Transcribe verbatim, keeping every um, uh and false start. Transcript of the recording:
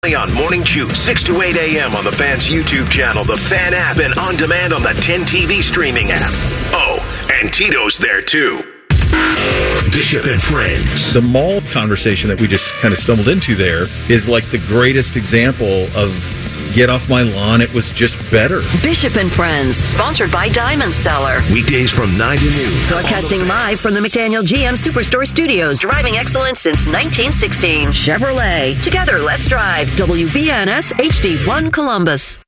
On Morning Juice, six to eight a.m. on the Fan's YouTube channel, the Fan app, and on demand on the ten T V streaming app. Oh, and Tito's there too. Bishop and Friends. The mall conversation that we just kind of stumbled into there is like the greatest example of get off my lawn, it was just better. Bishop and Friends, sponsored by Diamond Seller. Weekdays from nine to noon. Broadcasting live from the McDaniel G M Superstore Studios. Driving excellence since nineteen sixteen. Chevrolet. Together, let's drive. W B N S H D one Columbus.